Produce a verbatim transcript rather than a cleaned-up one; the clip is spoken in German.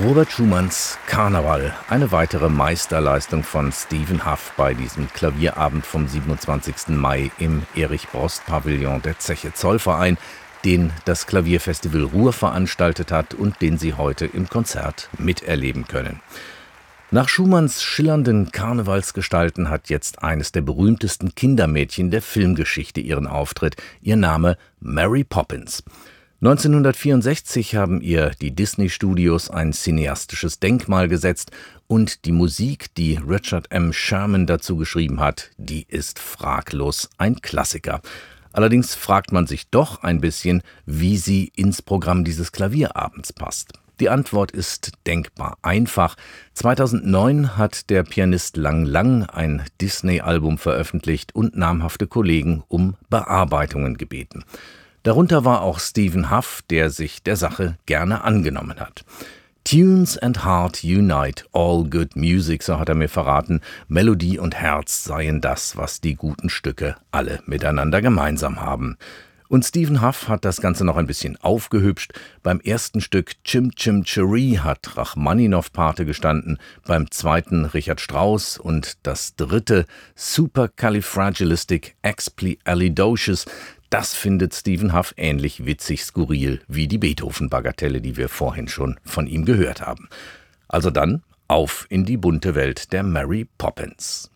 Robert Schumanns Karneval, eine weitere Meisterleistung von Stephen Hough bei diesem Klavierabend vom siebenundzwanzigsten Mai im Erich-Brost-Pavillon der Zeche Zollverein, den das Klavierfestival Ruhr veranstaltet hat und den Sie heute im Konzert miterleben können. Nach Schumanns schillernden Karnevalsgestalten hat jetzt eines der berühmtesten Kindermädchen der Filmgeschichte ihren Auftritt, ihr Name Mary Poppins. neunzehnhundertvierundsechzig haben ihr die Disney-Studios ein cineastisches Denkmal gesetzt und die Musik, die Richard M. Sherman dazu geschrieben hat, die ist fraglos ein Klassiker. Allerdings fragt man sich doch ein bisschen, wie sie ins Programm dieses Klavierabends passt. Die Antwort ist denkbar einfach. zweitausendneun hat der Pianist Lang Lang ein Disney-Album veröffentlicht und namhafte Kollegen um Bearbeitungen gebeten. Darunter war auch Stephen Hough, der sich der Sache gerne angenommen hat. Tunes and Heart unite, all good music, so hat er mir verraten. Melodie und Herz seien das, was die guten Stücke alle miteinander gemeinsam haben. Und Stephen Hough hat das Ganze noch ein bisschen aufgehübscht. Beim ersten Stück Chim Chim Cheree hat Rachmaninow Pate gestanden, beim zweiten Richard Strauss und das dritte Supercalifragilisticexpialidocious. Das findet Stephen Hough ähnlich witzig skurril wie die Beethoven-Bagatelle, die wir vorhin schon von ihm gehört haben. Also dann auf in die bunte Welt der Mary Poppins.